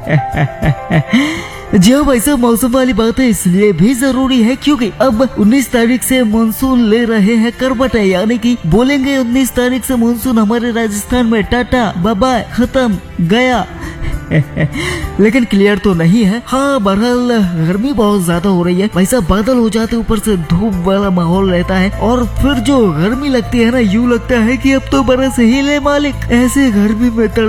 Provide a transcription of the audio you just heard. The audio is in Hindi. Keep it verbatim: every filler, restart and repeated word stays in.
जी हाँ भाई साहब, मौसम वाली बात है इसलिए भी जरूरी है क्योंकि अब उन्नीस तारीख से मानसून ले रहे हैं करवट, यानी कि बोलेंगे उन्नीस तारीख से मानसून हमारे राजस्थान में टाटा बाय बाय खत्म गया। लेकिन क्लियर तो नहीं है। हाँ बहरहाल गर्मी बहुत ज्यादा हो रही है भाई साहब, बादल हो जाते ऊपर से धूप वाला माहौल रहता है और फिर जो गर्मी लगती है ना, यूँ लगता है कि अब तो बरस ही ले मालिक। ऐसे गर्मी में